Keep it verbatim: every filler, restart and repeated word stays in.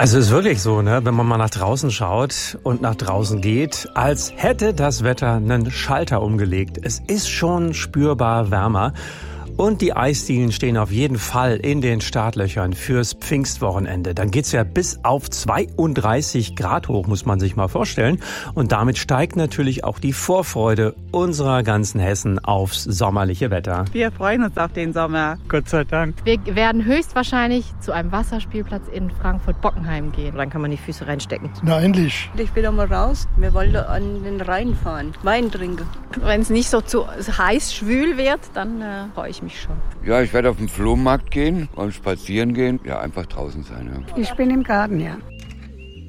Also es ist wirklich so, ne, wenn man mal nach draußen schaut und nach draußen geht, als hätte das Wetter einen Schalter umgelegt. Es ist schon spürbar wärmer. Und die Eisdielen stehen auf jeden Fall in den Startlöchern fürs Pfingstwochenende. Dann geht's ja bis auf zweiunddreißig Grad hoch, muss man sich mal vorstellen. Und damit steigt natürlich auch die Vorfreude unserer ganzen Hessen aufs sommerliche Wetter. Wir freuen uns auf den Sommer. Gott sei Dank. Wir werden höchstwahrscheinlich zu einem Wasserspielplatz in Frankfurt-Bockenheim gehen. Dann kann man die Füße reinstecken. Na endlich. Ich will auch mal raus. Wir wollen an den Rhein fahren, Wein trinken. Wenn es nicht so zu heiß, schwül wird, dann äh, freue ich mich schon. Ja, ich werde auf den Flohmarkt gehen und spazieren gehen. Ja, einfach draußen sein. Ja. Ich bin im Garten, ja.